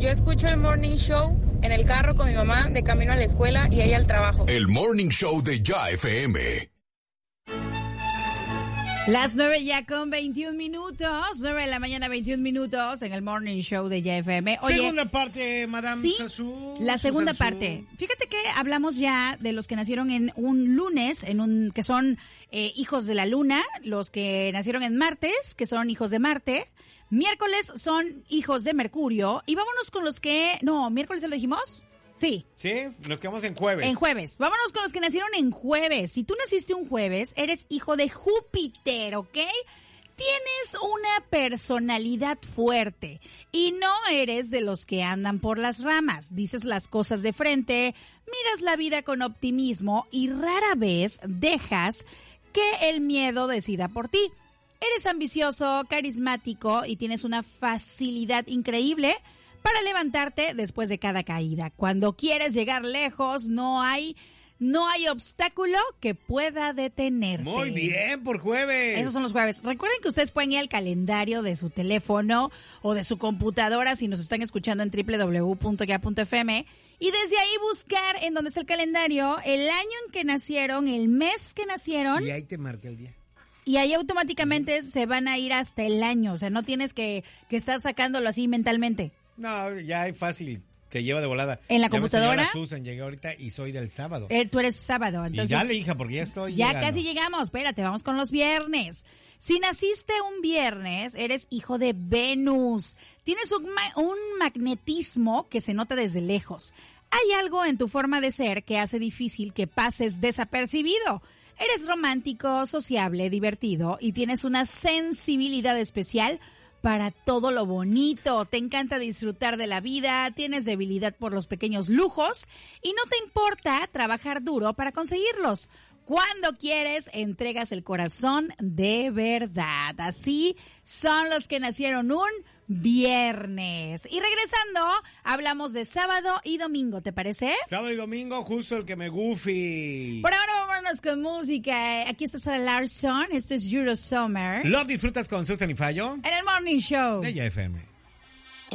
Yo escucho el Morning Show en el carro con mi mamá de camino a la escuela y ella al trabajo. El Morning Show de Ya FM. Las 9 ya con 21 minutos, 9 de la mañana 21 minutos en el Morning Show de Ya FM. Oye, segunda parte, Madame sí, Sassou. La segunda parte. Fíjate que hablamos ya de los que nacieron en un lunes, que son hijos de la luna, los que nacieron en martes, que son hijos de Marte, miércoles son hijos de Mercurio, y vámonos con los que... No, ¿miércoles se lo dijimos? Sí. Sí, nos quedamos en jueves. En jueves. Vámonos con los que nacieron en jueves. Si tú naciste un jueves, eres hijo de Júpiter, ¿ok? Tienes una personalidad fuerte y no eres de los que andan por las ramas. Dices las cosas de frente, miras la vida con optimismo y rara vez dejas que el miedo decida por ti. Eres ambicioso, carismático y tienes una facilidad increíble para levantarte después de cada caída. Cuando quieres llegar lejos, no hay obstáculo que pueda detenerte. Muy bien, por jueves. Esos son los jueves. Recuerden que ustedes pueden ir al calendario de su teléfono o de su computadora si nos están escuchando en www.ya.fm y desde ahí buscar en donde está el calendario el año en que nacieron, el mes que nacieron. Y ahí te marca el día. Y ahí automáticamente se van a ir hasta el año. O sea, no tienes que estar sacándolo así mentalmente. No, ya es fácil, te lleva de volada. ¿En la computadora? Susan, llegué ahorita y soy del sábado. Tú eres sábado, entonces. Y dale, hija, porque ya estoy Ya llegando. casi llegamos, espérate, vamos con los viernes. Si naciste un viernes, eres hijo de Venus. Tienes un magnetismo que se nota desde lejos. Hay algo en tu forma de ser que hace difícil que pases desapercibido. Eres romántico, sociable, divertido y tienes una sensibilidad especial para todo lo bonito. Te encanta disfrutar de la vida, tienes debilidad por los pequeños lujos y no te importa trabajar duro para conseguirlos. Cuando quieres, entregas el corazón de verdad. Así son los que nacieron un viernes. Y regresando, hablamos de sábado y domingo, ¿te parece? Sábado y domingo, justo el que me goofy. Por ahora vámonos con música. Aquí está Sarah Larsson, esto es Euro Summer. ¿Lo disfrutas con Susan y Fallo? En el Morning Show De Ya FM.